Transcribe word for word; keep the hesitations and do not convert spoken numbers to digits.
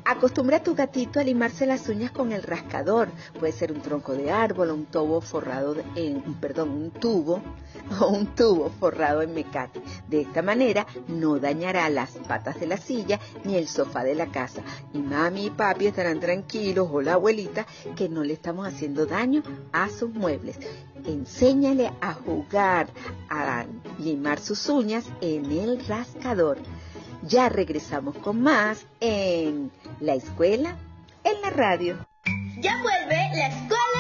Acostumbra a tu gatito a limarse las uñas con el rascador. Puede ser un tronco de árbol o un tubo forrado en, perdón, un tubo o un tubo forrado en mecate. De esta manera no dañará las patas de la silla ni el sofá de la casa. Y mami y papi estarán tranquilos, o la abuelita, que no le estamos haciendo daño a sus muebles. Enséñale a jugar, a limar sus uñas en el rascador. Ya regresamos con más en La Escuela en la Radio. Ya vuelve La Escuela